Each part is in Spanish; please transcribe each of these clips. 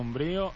Sombrío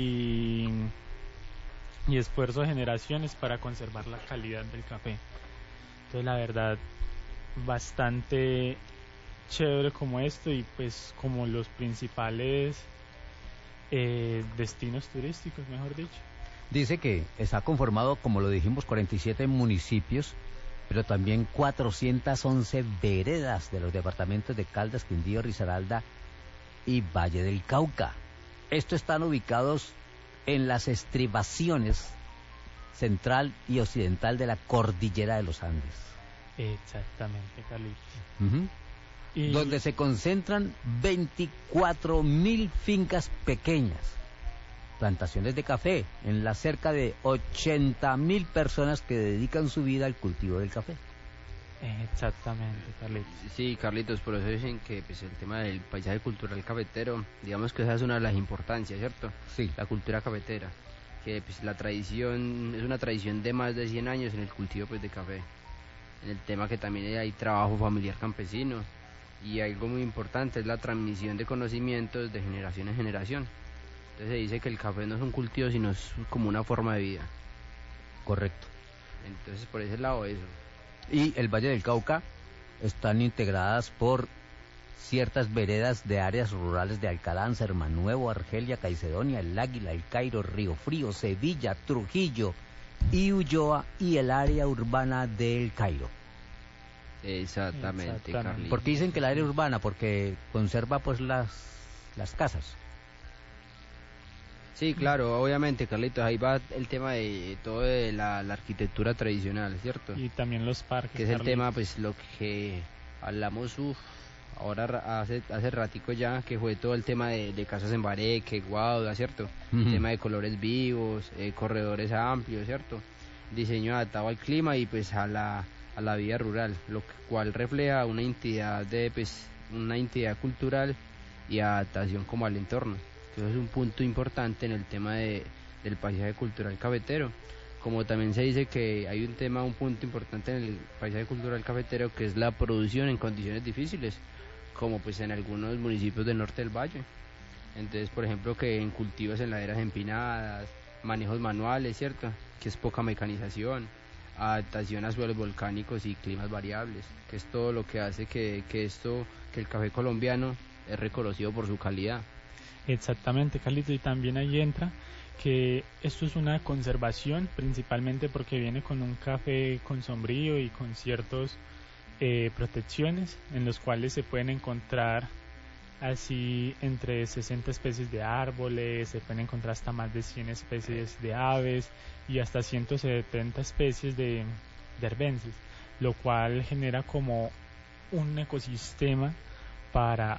y esfuerzo de generaciones para conservar la calidad del café. Entonces la verdad, bastante chévere como esto y pues como los principales destinos turísticos, mejor dicho. Dice que está conformado, como lo dijimos, 47 municipios, pero también 411 veredas de los departamentos de Caldas, Quindío, Risaralda y Valle del Cauca. Estos están ubicados en las estribaciones central y occidental de la cordillera de los Andes. Exactamente, Carlitos. Donde se concentran 24.000 fincas pequeñas, plantaciones de café, en las cerca de 80.000 personas que dedican su vida al cultivo del café. Exactamente, Carlitos. Sí, Carlitos, por eso dicen que pues, el tema del paisaje cultural cafetero, digamos que esa es una de las importancias, ¿cierto? Sí. La cultura cafetera, que pues la tradición, es una tradición de más de 100 años en el cultivo pues de café. En el tema que también hay trabajo familiar campesino, y algo muy importante es la transmisión de conocimientos de generación en generación. Entonces se dice que el café no es un cultivo, sino es como una forma de vida. Correcto. Entonces por ese lado eso. Y el Valle del Cauca están integradas por ciertas veredas de áreas rurales de Alcalanza, Hermanuevo, Argelia, Caicedonia, El Águila, El Cairo, Río Frío, Sevilla, Trujillo y Ulloa, y el área urbana del Cairo. Exactamente. Carlitos. ¿Por qué dicen que el área urbana? Porque conserva pues las casas. Sí, claro, obviamente, Carlitos, ahí va el tema de todo de la arquitectura tradicional, ¿cierto? Y también los parques. Que es el tema, pues, lo que hablamos, ahora hace ratico ya, que fue todo el tema de casas en Bareque, Guauda, ¿cierto? El tema de colores vivos, corredores amplios, ¿cierto? Diseño adaptado al clima y, pues, a la vida rural, lo cual refleja una identidad una identidad cultural y adaptación como al entorno. Entonces es un punto importante en el tema del paisaje cultural cafetero. Como también se dice que hay un punto importante en el paisaje cultural cafetero, que es la producción en condiciones difíciles, como pues en algunos municipios del norte del valle. Entonces, por ejemplo, que en cultivos en laderas empinadas, manejos manuales, ¿cierto? Que es poca mecanización, adaptación a suelos volcánicos y climas variables, que es todo lo que hace que el café colombiano es reconocido por su calidad. Exactamente, Carlitos, y también ahí entra que esto es una conservación, principalmente porque viene con un café con sombrío y con ciertos protecciones, en los cuales se pueden encontrar así entre 60 especies de árboles, se pueden encontrar hasta más de 100 especies de aves y hasta 170 especies de herbences, lo cual genera como un ecosistema para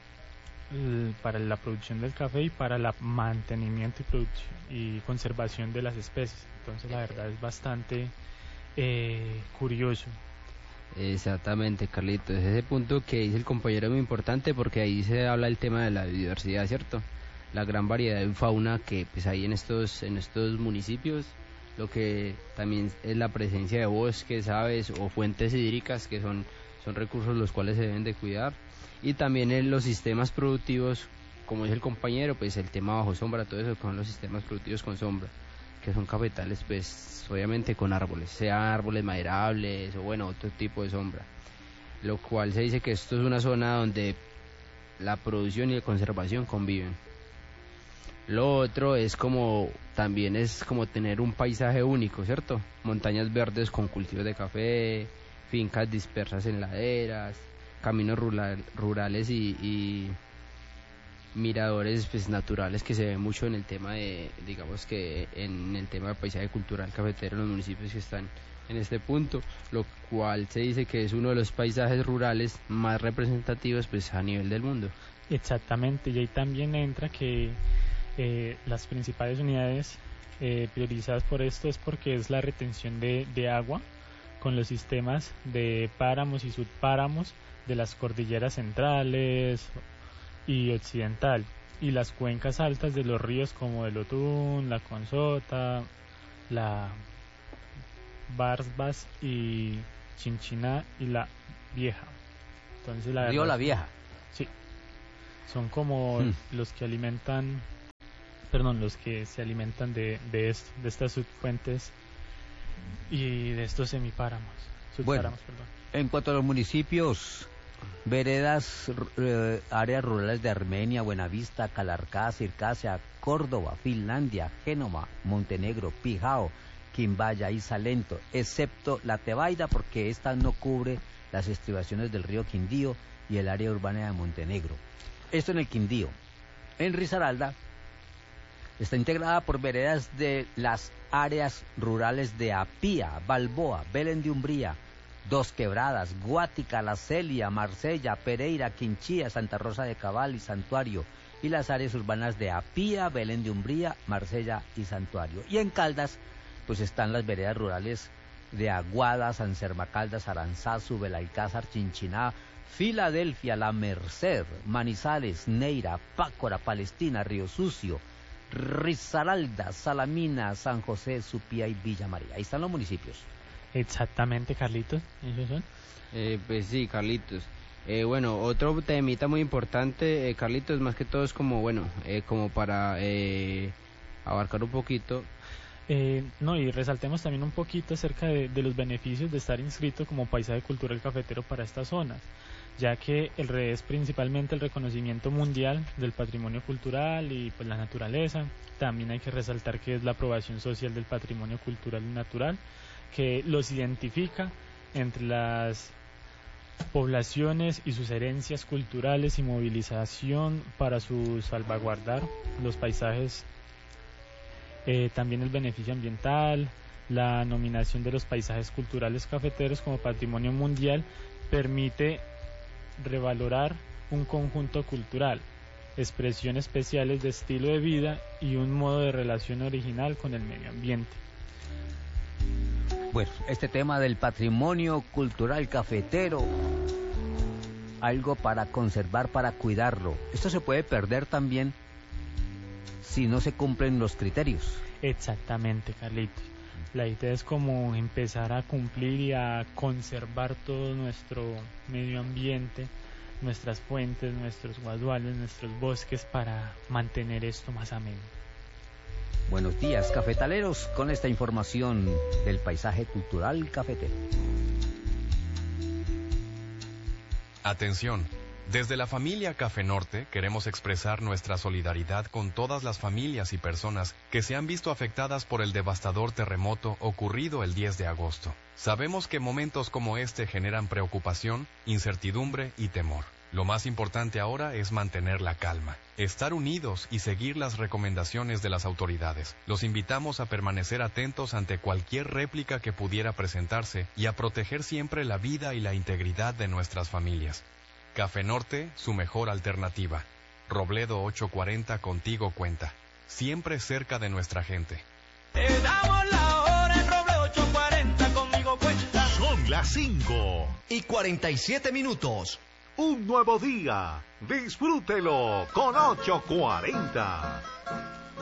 la producción del café y para el mantenimiento y conservación de las especies. Entonces la verdad es bastante curioso. Exactamente, Carlitos, ese punto que dice el compañero es muy importante, porque ahí se habla del tema de la biodiversidad, ¿cierto? La gran variedad de fauna que pues hay en estos municipios, lo que también es la presencia de bosques, aves o fuentes hídricas, que son recursos los cuales se deben de cuidar. Y también en los sistemas productivos, como dice el compañero, pues el tema bajo sombra, todo eso con los sistemas productivos con sombra, que son cafetales, pues obviamente con árboles, sean árboles maderables o bueno, otro tipo de sombra, lo cual se dice que esto es una zona donde la producción y la conservación conviven. Lo otro es también es como tener un paisaje único, ¿cierto? Montañas verdes con cultivos de café, fincas dispersas en laderas, caminos rurales y miradores pues naturales, que se ve mucho en el tema digamos que en el tema del paisaje cultural cafetero en los municipios que están en este punto, lo cual se dice que es uno de los paisajes rurales más representativos pues a nivel del mundo. Exactamente, y ahí también entra que las principales unidades priorizadas por esto es porque es la retención de agua con los sistemas de páramos y subpáramos de las cordilleras centrales y occidental, y las cuencas altas de los ríos como el Otún, la Consota, la Barbas y Chinchiná y la Vieja. Entonces Río La Vieja. Sí, son como los que alimentan los que se alimentan de estas subfuentes y de estos semipáramos. Bueno, en cuanto a los municipios, veredas, áreas rurales de Armenia, Buenavista, Calarcá, Circasia, Córdoba, Finlandia, Génova, Montenegro, Pijao, Quimbaya y Salento, excepto la Tebaida, porque esta no cubre las estribaciones del río Quindío y el área urbana de Montenegro. Esto en el Quindío. En Risaralda está integrada por veredas de las áreas rurales de Apía, Balboa, Belén de Umbría, Dos Quebradas, Guática, La Celia, Marsella, Pereira, Quinchía, Santa Rosa de Cabal y Santuario, y las áreas urbanas de Apía, Belén de Umbría, Marsella y Santuario. Y en Caldas, pues están las veredas rurales de Aguada, San Caldas, Aranzazu, Belalcázar, Chinchiná, Filadelfia, La Merced, Manizales, Neira, Pácora, Palestina, Río Sucio, Risaralda, Salamina, San José, Supía y Villa María. Ahí están los municipios. Exactamente, Carlitos, ¿esos son? Pues sí, Carlitos. Bueno, otro temita muy importante, Carlitos, más que todo es como, como para abarcar un poquito. Y resaltemos también un poquito acerca de los beneficios de estar inscrito como paisaje cultural cafetero para estas zonas, ya que es principalmente el reconocimiento mundial del patrimonio cultural y pues la naturaleza. También hay que resaltar que es la aprobación social del patrimonio cultural y natural, que los identifica entre las poblaciones y sus herencias culturales y movilización para su salvaguardar los paisajes. También el beneficio ambiental, la nominación de los paisajes culturales cafeteros como patrimonio mundial permite revalorar un conjunto cultural, expresiones especiales de estilo de vida y un modo de relación original con el medio ambiente. Bueno, este tema del patrimonio cultural cafetero, algo para conservar, para cuidarlo. Esto se puede perder también si no se cumplen los criterios. Exactamente, Carlitos. La idea es como empezar a cumplir y a conservar todo nuestro medio ambiente, nuestras fuentes, nuestros guaduales, nuestros bosques, para mantener esto más ameno. Buenos días, cafetaleros, con esta información del paisaje cultural cafetero. Atención, desde la familia Café Norte queremos expresar nuestra solidaridad con todas las familias y personas que se han visto afectadas por el devastador terremoto ocurrido el 10 de agosto. Sabemos que momentos como este generan preocupación, incertidumbre y temor. Lo más importante ahora es mantener la calma, estar unidos y seguir las recomendaciones de las autoridades. Los invitamos a permanecer atentos ante cualquier réplica que pudiera presentarse y a proteger siempre la vida y la integridad de nuestras familias. Café Norte, su mejor alternativa. Robledo 840, contigo cuenta. Siempre cerca de nuestra gente. Te damos la hora en Robledo 840, conmigo cuenta. Son las 5:47. Un nuevo día. Disfrútelo con 840.